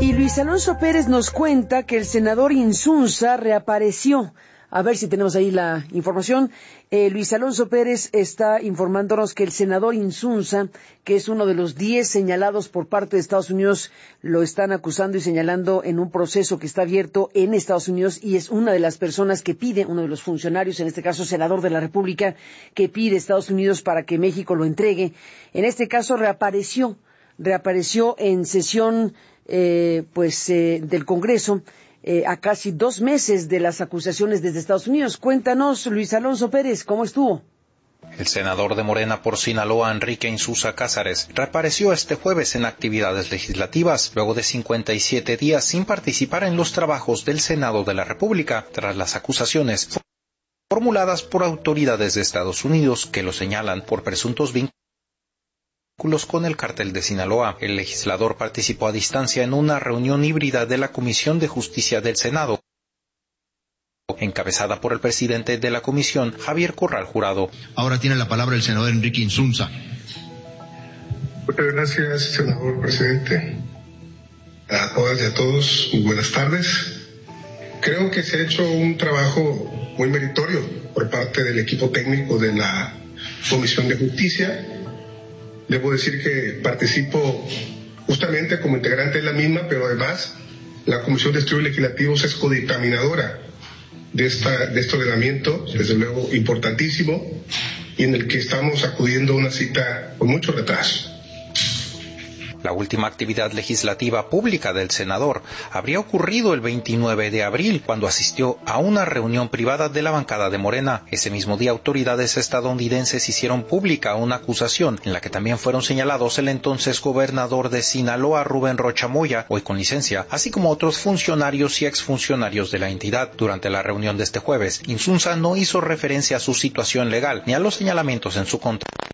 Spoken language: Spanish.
Y Luis Alonso Pérez nos cuenta que el senador Insunza reapareció. A ver si tenemos ahí la información. Luis Alonso Pérez está informándonos que el senador Insunza, que es uno de los 10 señalados por parte de Estados Unidos, lo están acusando y señalando en un proceso que está abierto en Estados Unidos, y es una de las personas que pide, uno de los funcionarios, en este caso senador de la República, que pide a Estados Unidos para que México lo entregue. En este caso reapareció en sesión del Congreso, a casi 2 meses de las acusaciones desde Estados Unidos. Cuéntanos, Luis Alonso Pérez, ¿cómo estuvo? El senador de Morena por Sinaloa, Enrique Insunza Cázares, reapareció este jueves en actividades legislativas, luego de 57 días sin participar en los trabajos del Senado de la República, tras las acusaciones formuladas por autoridades de Estados Unidos que lo señalan por presuntos vínculos con el cártel de Sinaloa. El legislador participó a distancia en una reunión híbrida de la Comisión de Justicia del Senado, encabezada por el presidente de la comisión, Javier Corral Jurado. Ahora tiene la palabra el senador Enrique Insunza. Muchas gracias, senador presidente. A todas y a todos, muy buenas tardes. Creo que se ha hecho un trabajo muy meritorio por parte del equipo técnico de la Comisión de Justicia. Debo decir que participo justamente como integrante de la misma, pero además la Comisión de Estudios Legislativos es codictaminadora de este ordenamiento, desde luego importantísimo, y en el que estamos acudiendo a una cita con mucho retraso. La última actividad legislativa pública del senador habría ocurrido el 29 de abril, cuando asistió a una reunión privada de la bancada de Morena. Ese mismo día, autoridades estadounidenses hicieron pública una acusación en la que también fueron señalados el entonces gobernador de Sinaloa, Rubén Rocha Moya, hoy con licencia, así como otros funcionarios y exfuncionarios de la entidad. Durante la reunión de este jueves, Insunza no hizo referencia a su situación legal ni a los señalamientos en su contra.